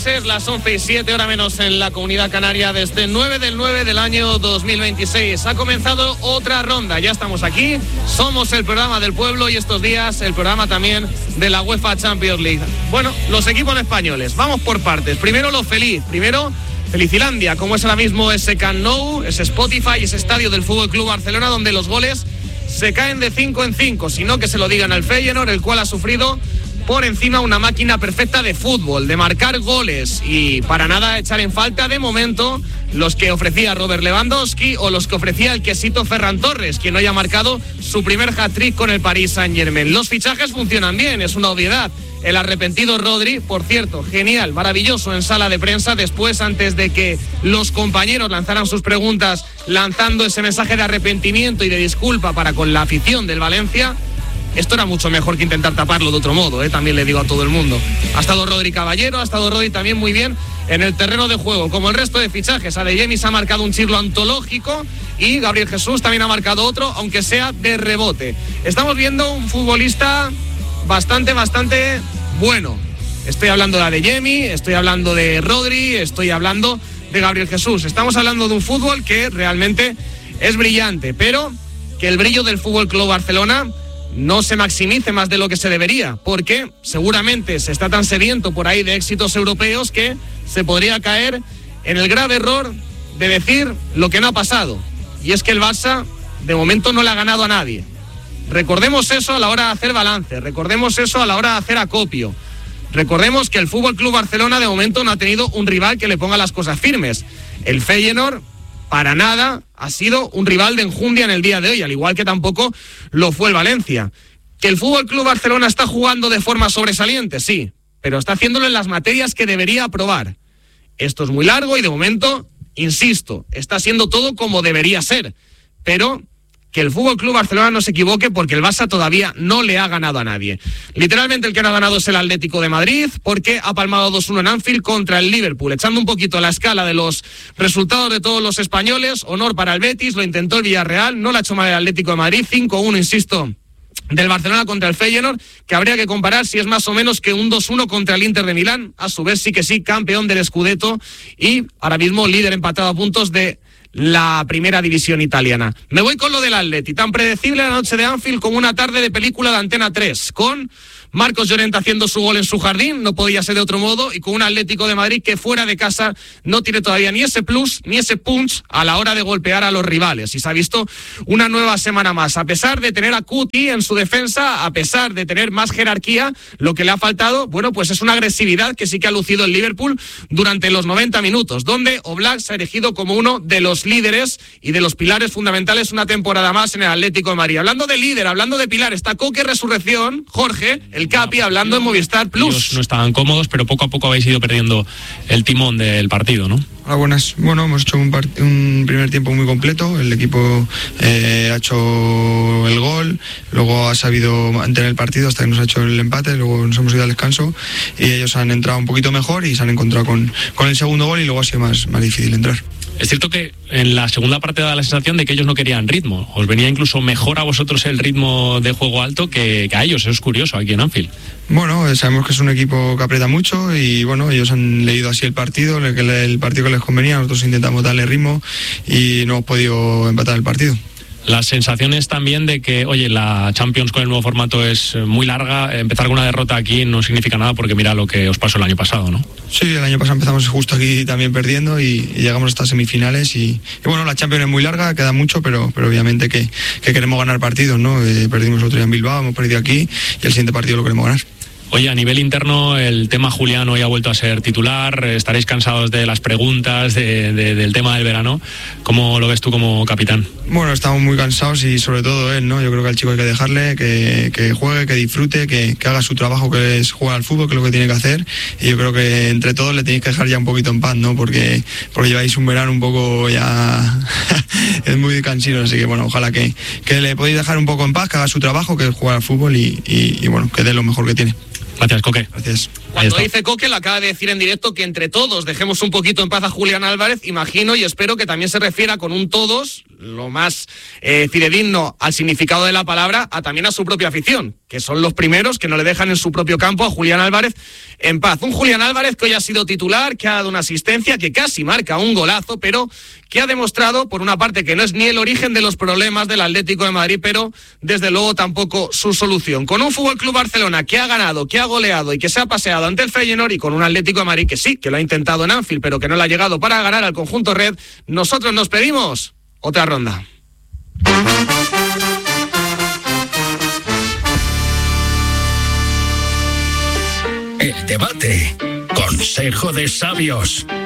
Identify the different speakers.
Speaker 1: Es las 11:07, hora menos en la Comunidad Canaria, desde 9/9 del año 2026. Ha comenzado otra ronda, ya estamos aquí, somos el programa del pueblo y estos días el programa también de la UEFA Champions League. Bueno, los equipos españoles, vamos por partes. Primero lo feliz, Felicilandia, como es ahora mismo ese Camp Nou, ese Spotify, ese estadio del Fútbol Club Barcelona, donde los goles se caen de 5 en 5, sino que se lo digan al Feyenoord, el cual ha sufrido por encima una máquina perfecta de fútbol, de marcar goles y para nada echar en falta de momento los que ofrecía Robert Lewandowski o los que ofrecía el quesito Ferran Torres, quien hoy ha marcado su primer hat-trick con el Paris Saint-Germain. Los fichajes funcionan bien, es una obviedad. El arrepentido Rodri, por cierto, genial, maravilloso en sala de prensa, después, antes de que los compañeros lanzaran sus preguntas, lanzando ese mensaje de arrepentimiento y de disculpa para con la afición del Valencia. Esto era mucho mejor que intentar taparlo de otro modo, también le digo a todo el mundo. Ha estado Rodri Caballero, ha estado Rodri también muy bien en el terreno de juego, como el resto de fichajes. Adeyemi se ha marcado un chirlo antológico y Gabriel Jesús también ha marcado otro, aunque sea de rebote. Estamos viendo un futbolista bastante bueno. Estoy hablando de Adeyemi, estoy hablando de Rodri, estoy hablando de Gabriel Jesús. Estamos hablando de un fútbol que realmente es brillante, pero que el brillo del Fútbol Club Barcelona no se maximice más de lo que se debería, porque seguramente se está tan sediento por ahí de éxitos europeos que se podría caer en el grave error de decir lo que no ha pasado, y es que el Barça de momento no le ha ganado a nadie. Recordemos eso a la hora de hacer balance, recordemos eso a la hora de hacer acopio, recordemos que el Fútbol Club Barcelona de momento no ha tenido un rival que le ponga las cosas firmes. El Feyenoord para nada ha sido un rival de enjundia en el día de hoy, al igual que tampoco lo fue el Valencia. ¿Que el Fútbol Club Barcelona está jugando de forma sobresaliente? Sí, pero está haciéndolo en las materias que debería aprobar. Esto es muy largo y de momento, insisto, está siendo todo como debería ser, pero que el Fútbol Club Barcelona no se equivoque, porque el Barça todavía no le ha ganado a nadie. Literalmente el que no ha ganado es el Atlético de Madrid, porque ha palmado 2-1 en Anfield contra el Liverpool, echando un poquito la escala de los resultados de todos los españoles. Honor para el Betis, lo intentó el Villarreal, no la ha hecho mal el Atlético de Madrid. 5-1, insisto, del Barcelona contra el Feyenoord, que habría que comparar si es más o menos que un 2-1 contra el Inter de Milán, a su vez sí que sí, campeón del Scudetto y ahora mismo líder empatado a puntos de la primera división italiana. Me voy con lo del Atleti, tan predecible la noche de Anfield como una tarde de película de Antena 3, con Marcos Llorente haciendo su gol en su jardín, no podía ser de otro modo, y con un Atlético de Madrid que fuera de casa no tiene todavía ni ese plus, ni ese punch a la hora de golpear a los rivales, y se ha visto una nueva semana más. A pesar de tener a Cuti en su defensa, a pesar de tener más jerarquía, lo que le ha faltado, bueno, pues es una agresividad que sí que ha lucido el Liverpool durante los 90 minutos, donde Oblak se ha erigido como uno de los líderes y de los pilares fundamentales una temporada más en el Atlético de Madrid. Hablando de líder, hablando de pilar, está Coque Resurrección, Jorge, el Capi, hablando en Movistar Plus.
Speaker 2: Ellos no estaban cómodos, pero poco a poco habéis ido perdiendo el timón del partido, ¿no?
Speaker 3: Hola, buenas. Bueno, hemos hecho un primer tiempo muy completo. El equipo ha hecho el gol, luego ha sabido mantener el partido hasta que nos ha hecho el empate, luego nos hemos ido al descanso y ellos han entrado un poquito mejor y se han encontrado con el segundo gol y luego ha sido más difícil entrar.
Speaker 2: Es cierto que en la segunda parte da la sensación de que ellos no querían ritmo. Os venía incluso mejor a vosotros el ritmo de juego alto que a ellos. Eso es curioso aquí en Anfield.
Speaker 3: Bueno, sabemos que es un equipo que aprieta mucho y bueno, ellos han leído así el partido que les convenía. Nosotros intentamos darle ritmo y no hemos podido empatar el partido.
Speaker 2: Las sensaciones también de que, oye, la Champions con el nuevo formato es muy larga, empezar con una derrota aquí no significa nada porque mira lo que os pasó el año pasado, ¿no?
Speaker 3: Sí, el año pasado empezamos justo aquí también perdiendo y llegamos hasta semifinales y bueno, la Champions es muy larga, queda mucho, pero obviamente que queremos ganar partidos, ¿no? Perdimos el otro día en Bilbao, hemos perdido aquí y el siguiente partido lo queremos ganar.
Speaker 2: Oye, a nivel interno, el tema Julián hoy ha vuelto a ser titular, estaréis cansados de las preguntas, del tema del verano. ¿Cómo lo ves tú como capitán?
Speaker 3: Bueno, estamos muy cansados y sobre todo él, ¿no? Yo creo que al chico hay que dejarle, que juegue, que disfrute, que haga su trabajo, que es jugar al fútbol, que es lo que tiene que hacer. Y yo creo que entre todos le tenéis que dejar ya un poquito en paz, ¿no? Porque lleváis un verano un poco ya es muy cansino, así que bueno, ojalá que le podéis dejar un poco en paz, que haga su trabajo, que es jugar al fútbol y bueno, que dé lo mejor que tiene.
Speaker 2: Gracias, Coque.
Speaker 3: Gracias.
Speaker 1: Cuando dice Coque, le acaba de decir en directo que entre todos dejemos un poquito en paz a Julián Álvarez. Imagino y espero que también se refiera con un todos lo más fidedigno al significado de la palabra, también a su propia afición, que son los primeros que no le dejan en su propio campo a Julián Álvarez en paz. Un Julián Álvarez que hoy ha sido titular, que ha dado una asistencia, que casi marca un golazo, pero que ha demostrado, por una parte, que no es ni el origen de los problemas del Atlético de Madrid, pero desde luego tampoco su solución. Con un FC Barcelona que ha ganado, que ha goleado y que se ha paseado ante el Feyenoord, y con un Atlético de Madrid que sí, que lo ha intentado en Anfield, pero que no le ha llegado para ganar al conjunto red, nosotros nos pedimos otra ronda.
Speaker 4: El debate. Consejo de sabios.